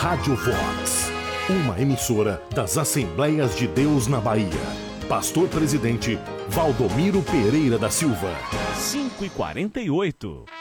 Rádio Vox, uma emissora das Assembleias de Deus na Bahia. Pastor Presidente Valdomiro Pereira da Silva. 5h48.